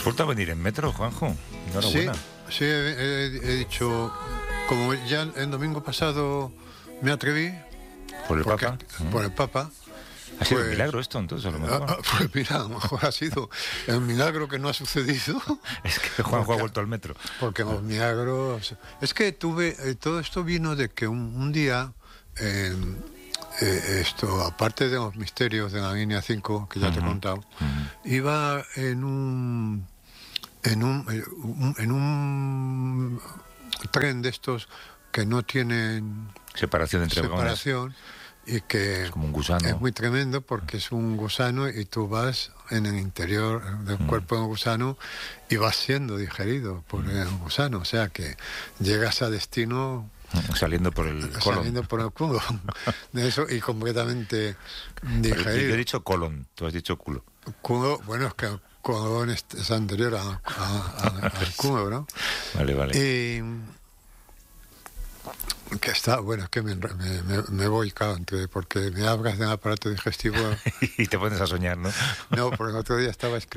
vuelto a venir en metro, Juanjo. Enhorabuena. Sí, he dicho, como ya el domingo pasado me atreví. ¿Por el Papa? Por el Papa. ¿Ha sido un milagro esto, entonces, a lo mejor? Pues mira, a lo mejor ha sido el milagro que no ha sucedido. Es que Juanjo ha vuelto al metro. Porque los milagros... Es que todo esto vino de que un día... esto, aparte de los misterios de la línea 5, que ya te he contado, iba en un tren de estos que no tienen separación entre vagones. Y que es como un gusano. Es muy tremendo porque es un gusano y tú vas en el interior del cuerpo del gusano y vas siendo digerido por el gusano, o sea que llegas a destino saliendo por el colon. Saliendo por el culo de eso y completamente digerido. Yo he dicho colon, tú has dicho culo. Culo, bueno, es que el colon es anterior al culo, ¿no? Vale. Y que está, bueno, es que me voy, claro, porque me hablas del aparato digestivo y te pones a soñar, ¿no? No, porque el otro día estaba escribiendo